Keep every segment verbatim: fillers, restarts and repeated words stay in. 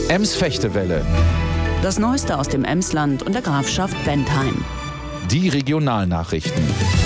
Ems-Fechtewelle. Das Neueste aus dem Emsland und der Grafschaft Bentheim. Die Regionalnachrichten.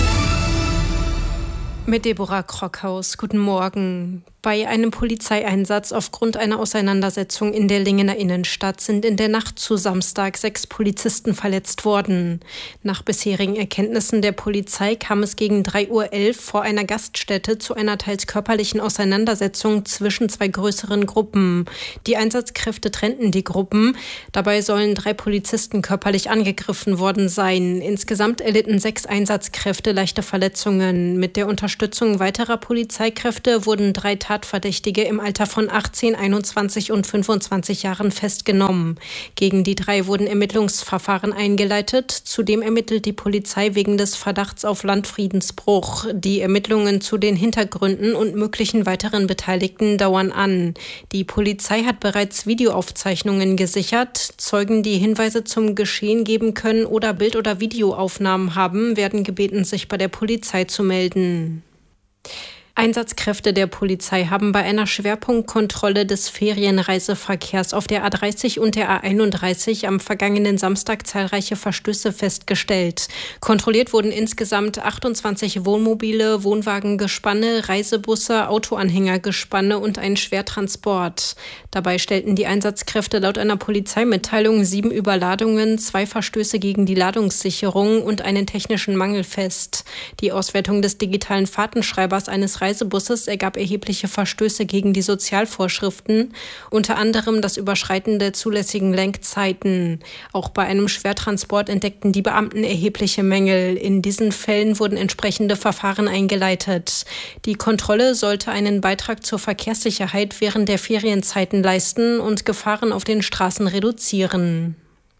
Mit Deborah Krockhaus. Guten Morgen. Bei einem Polizeieinsatz aufgrund einer Auseinandersetzung in der Lingener Innenstadt sind in der Nacht zu Samstag sechs Polizisten verletzt worden. Nach bisherigen Erkenntnissen der Polizei kam es gegen drei Uhr elf vor einer Gaststätte zu einer teils körperlichen Auseinandersetzung zwischen zwei größeren Gruppen. Die Einsatzkräfte trennten die Gruppen. Dabei sollen drei Polizisten körperlich angegriffen worden sein. Insgesamt erlitten sechs Einsatzkräfte leichte Verletzungen. Mit der Unterstützung weiterer Polizeikräfte wurden drei Tatverdächtige im Alter von achtzehn, einundzwanzig und fünfundzwanzig Jahren festgenommen. Gegen die drei wurden Ermittlungsverfahren eingeleitet. Zudem ermittelt die Polizei wegen des Verdachts auf Landfriedensbruch. Die Ermittlungen zu den Hintergründen und möglichen weiteren Beteiligten dauern an. Die Polizei hat bereits Videoaufzeichnungen gesichert. Zeugen, die Hinweise zum Geschehen geben können oder Bild- oder Videoaufnahmen haben, werden gebeten, sich bei der Polizei zu melden. Einsatzkräfte der Polizei haben bei einer Schwerpunktkontrolle des Ferienreiseverkehrs auf der A dreißig und der A einunddreißig am vergangenen Samstag zahlreiche Verstöße festgestellt. Kontrolliert wurden insgesamt achtundzwanzig Wohnmobile, Wohnwagengespanne, Reisebusse, Autoanhängergespanne und ein Schwertransport. Dabei stellten die Einsatzkräfte laut einer Polizeimitteilung sieben Überladungen, zwei Verstöße gegen die Ladungssicherung und einen technischen Mangel fest. Die Auswertung des digitalen Fahrtenschreibers eines Reisebusses ergab erhebliche Verstöße gegen die Sozialvorschriften, unter anderem das Überschreiten der zulässigen Lenkzeiten. Auch bei einem Schwertransport entdeckten die Beamten erhebliche Mängel. In diesen Fällen wurden entsprechende Verfahren eingeleitet. Die Kontrolle sollte einen Beitrag zur Verkehrssicherheit während der Ferienzeiten leisten und Gefahren auf den Straßen reduzieren.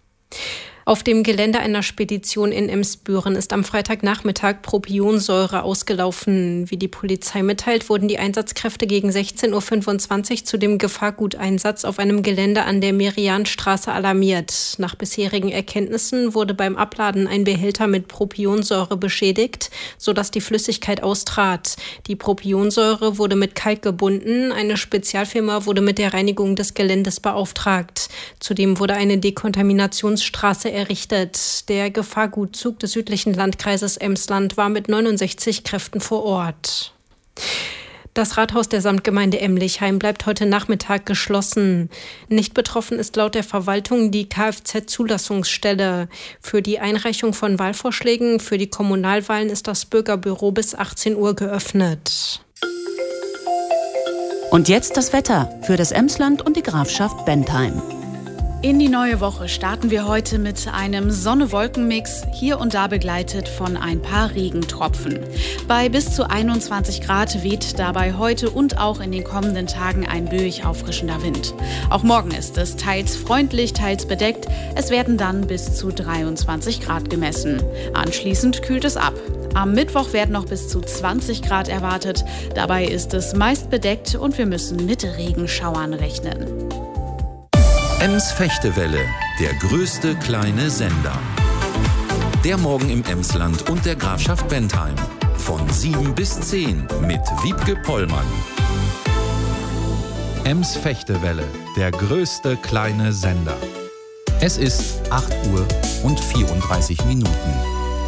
Auf dem Gelände einer Spedition in Emsbüren ist am Freitagnachmittag Propionsäure ausgelaufen. Wie die Polizei mitteilt, wurden die Einsatzkräfte gegen sechzehn Uhr fünfundzwanzig zu dem Gefahrguteinsatz auf einem Gelände an der Merianstraße alarmiert. Nach bisherigen Erkenntnissen wurde beim Abladen ein Behälter mit Propionsäure beschädigt, sodass die Flüssigkeit austrat. Die Propionsäure wurde mit Kalk gebunden. Eine Spezialfirma wurde mit der Reinigung des Geländes beauftragt. Zudem wurde eine Dekontaminationsstraße errichtet. Der Gefahrgutzug des südlichen Landkreises Emsland war mit neunundsechzig Kräften vor Ort. Das Rathaus der Samtgemeinde Emlichheim bleibt heute Nachmittag geschlossen. Nicht betroffen ist laut der Verwaltung die Kfz-Zulassungsstelle. Für die Einreichung von Wahlvorschlägen für die Kommunalwahlen ist das Bürgerbüro bis achtzehn Uhr geöffnet. Und jetzt das Wetter für das Emsland und die Grafschaft Bentheim. In die neue Woche starten wir heute mit einem Sonne-Wolken-Mix, hier und da begleitet von ein paar Regentropfen. Bei bis zu einundzwanzig Grad weht dabei heute und auch in den kommenden Tagen ein böig auffrischender Wind. Auch morgen ist es teils freundlich, teils bedeckt. Es werden dann bis zu dreiundzwanzig Grad gemessen. Anschließend kühlt es ab. Am Mittwoch werden noch bis zu zwanzig Grad erwartet. Dabei ist es meist bedeckt und wir müssen mit Regenschauern rechnen. Ems-Fechtewelle, der größte kleine Sender. Der Morgen im Emsland und der Grafschaft Bentheim. Von sieben bis zehn mit Wiebke Pollmann. Ems-Fechtewelle, der größte kleine Sender. Es ist acht Uhr und vierunddreißig Minuten.